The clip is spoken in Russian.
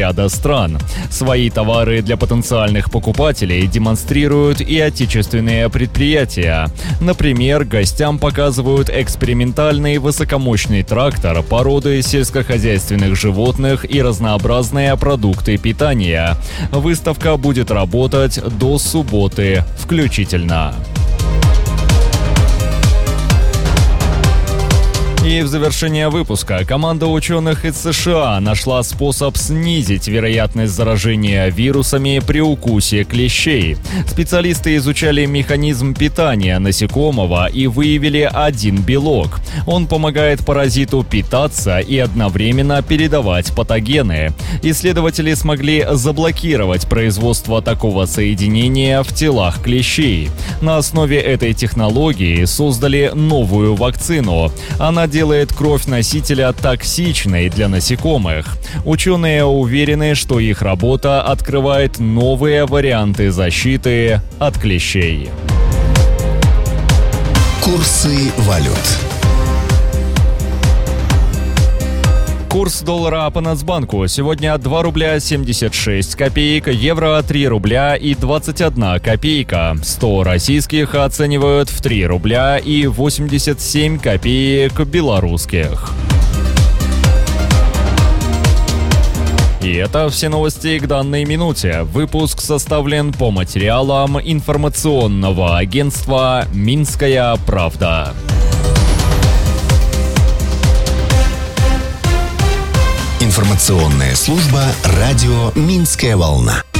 ряда стран. Свои товары для потенциальных покупателей демонстрируют и отечественные предприятия. Например, гостям показывают экспериментальный высокомощный трактор, породы сельскохозяйственных животных и разнообразные продукты питания. Выставка будет работать до субботы включительно. И в завершение выпуска команда ученых из США нашла способ снизить вероятность заражения вирусами при укусе клещей. Специалисты изучали механизм питания насекомого и выявили один белок. Он помогает паразиту питаться и одновременно передавать патогены. Исследователи смогли заблокировать производство такого соединения в телах клещей. На основе этой технологии создали новую вакцину. Она делает кровь носителя токсичной для насекомых. Ученые уверены, что их работа открывает новые варианты защиты от клещей. Курсы валют. Курс доллара по Нацбанку сегодня 2 рубля 76 копеек, евро 3 рубля и 21 копейка. 100 российских оценивают в 3 рубля и 87 копеек белорусских. И это все новости к данной минуте. Выпуск составлен по материалам информационного агентства «Минская правда». Информационная служба радио «Минская волна».